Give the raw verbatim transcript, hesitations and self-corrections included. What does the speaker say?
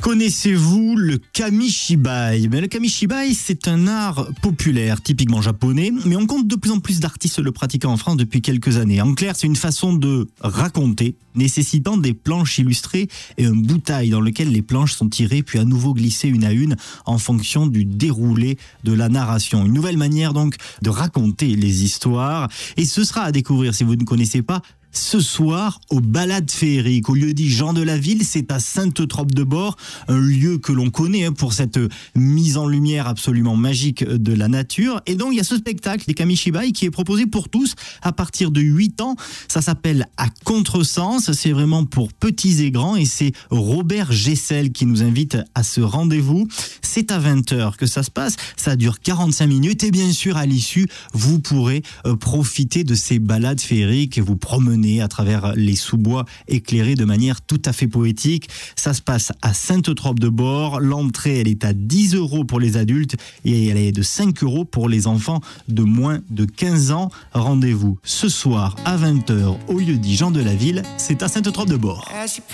Connaissez-vous le kamishibai? Ben, le kamishibai, c'est un art populaire, typiquement japonais, mais on compte de plus en plus d'artistes le pratiquant en France depuis quelques années. En clair, c'est une façon de raconter, nécessitant des planches illustrées et un bouteille dans lequel les planches sont tirées puis à nouveau glissées une à une en fonction du déroulé de la narration. Une nouvelle manière donc de raconter les histoires, et ce sera à découvrir si vous ne connaissez pas ce soir aux balades féeriques, au lieu-dit Jean de la Ville. C'est à Sainte-Trope-de-Bord, un lieu que l'on connaît pour cette mise en lumière absolument magique de la nature. Et donc il y a ce spectacle des kamishibai qui est proposé pour tous à partir de huit ans. Ça s'appelle À Contresens, c'est vraiment pour petits et grands, et c'est Robert Gessel qui nous invite à ce rendez-vous. C'est à vingt heures que ça se passe, ça dure quarante-cinq minutes, et bien sûr à l'issue vous pourrez profiter de ces balades féeriques et vous promener à travers les sous-bois éclairés de manière tout à fait poétique. Ça se passe à Sainte-Trope-de-Bord. L'entrée, elle est à dix euros pour les adultes et elle est de cinq euros pour les enfants de moins de quinze ans. Rendez-vous ce soir à vingt heures au lieu-dit Jean de la Ville. C'est à Sainte-Trope-de-Bord.